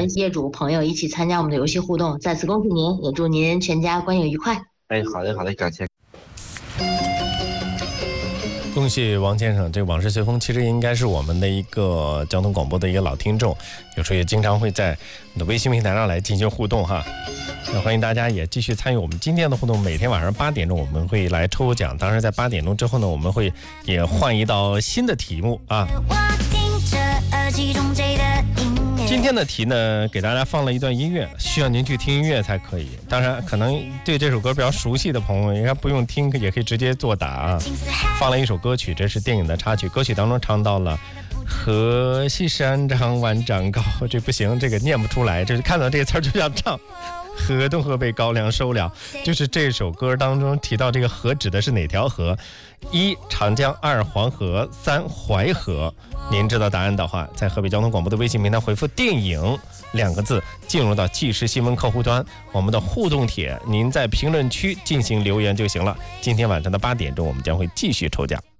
们业主朋友一起参加我们的游戏互动。再次恭喜您，也祝您全家观影愉快。 好的，感谢。 恭喜王先生，这个往事随风其实应该是我们的一个交通广播的一个老听众，有时候也经常会在我们的微信平台上来进行互动哈。那欢迎大家也继续参与我们今天的互动，每天晚上8点钟我们会来抽奖，当然在8点钟之后呢，我们会也换一道新的题目啊。今天的题呢，给大家放了一段音乐，需要您去听音乐才可以。当然，可能对这首歌比较熟悉的朋友，应该不用听，也可以直接作答啊。放了一首歌曲，这是电影的插曲，歌曲当中唱到了河西山长万丈高，这不行，这个念不出来，就是看到这个词儿就想唱。河东河北高粱收了，就是这首歌当中提到这个河指的是哪条河？1长江，2黄河，3淮河。您知道答案的话，在河北交通广播的微信平台回复电影2个字，进入到即时新闻客户端，我们的互动帖，您在评论区进行留言就行了。今天晚上的8点钟我们将会继续抽奖。